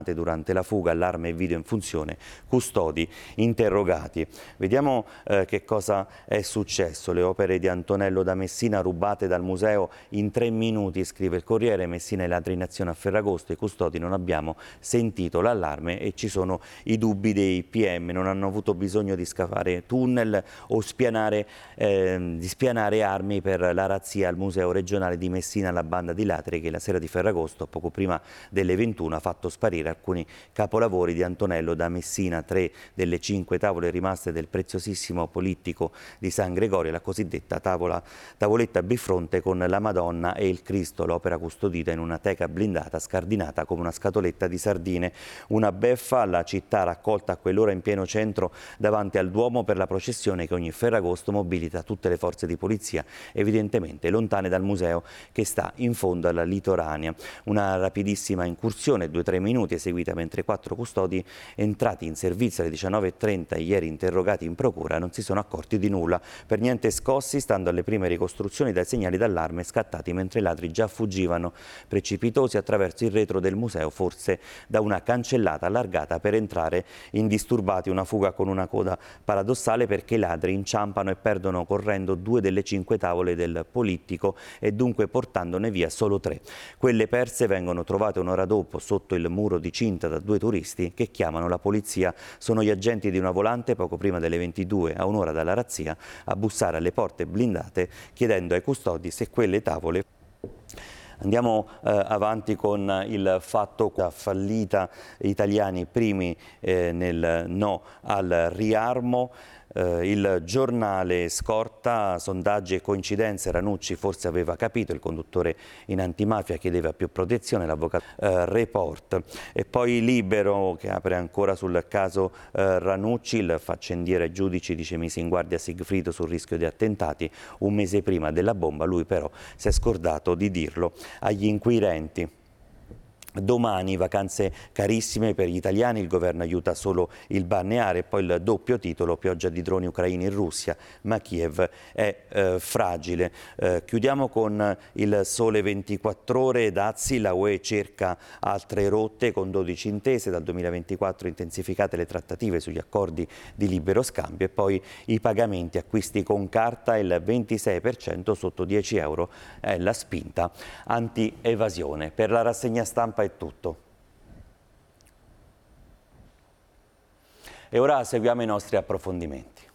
Durante la fuga, allarme e video in funzione, custodi interrogati. Vediamo che cosa è successo. Le opere di Antonello da Messina rubate dal museo in 3 minuti, scrive il Corriere. Messina e ladri in azione a Ferragosto, i custodi non abbiamo sentito l'allarme e ci sono i dubbi dei PM, non hanno avuto bisogno di scavare tunnel o di spianare armi per la razzia al Museo regionale di Messina. La banda di ladri che la sera di Ferragosto, poco prima delle 21, ha fatto sparire alcuni capolavori di Antonello da Messina, 3 delle 5 tavole rimaste del preziosissimo polittico di San Gregorio, la cosiddetta tavoletta bifronte con la Madonna e il Cristo, l'opera custodita in una teca blindata scardinata come una scatoletta di sardine. Una beffa alla città raccolta a quell'ora in pieno centro davanti al Duomo per la processione che ogni Ferragosto mobilita tutte le forze di polizia, evidentemente lontane dal museo che sta in fondo alla litoranea. Una rapidissima incursione, 2-3 minuti, eseguita mentre 4 custodi entrati in servizio alle 19:30 e ieri interrogati in procura non si sono accorti di nulla, per niente scossi, stando alle prime ricostruzioni dai segnali d'allarme scattati mentre i ladri già fuggivano, precipitosi attraverso il retro del museo, forse da una cancellata allargata per entrare indisturbati. Una fuga con una coda paradossale, perché i ladri inciampano e perdono correndo 2 delle 5 tavole del polittico e dunque portandone via solo 3. Quelle perse vengono trovate un'ora dopo sotto il muro di cinta da 2 turisti che chiamano la polizia. Sono gli agenti di una volante, poco prima delle 22, a un'ora dalla razzia, a bussare alle porte blindate chiedendo ai custodi se quelle tavole. Andiamo avanti con il fatto fallita, italiani primi nel no al riarmo. Il giornale scorta sondaggi e coincidenze, Ranucci forse aveva capito, il conduttore in antimafia chiedeva più protezione, l'avvocato Report. E poi Libero che apre ancora sul caso Ranucci, il faccendiere giudici dice mise in guardia Sigfrido sul rischio di attentati un mese prima della bomba, lui però si è scordato di dirlo agli inquirenti. Domani vacanze carissime per gli italiani, il governo aiuta solo il balneare e poi il doppio titolo, pioggia di droni ucraini in Russia, ma Kiev è fragile. Chiudiamo con il Sole 24 Ore, dazi, la UE cerca altre rotte con 12 intese, dal 2024 intensificate le trattative sugli accordi di libero scambio e poi i pagamenti, acquisti con carta, il 26% sotto 10 euro è la spinta anti-evasione. Per la rassegna stampa è tutto. E ora seguiamo i nostri approfondimenti.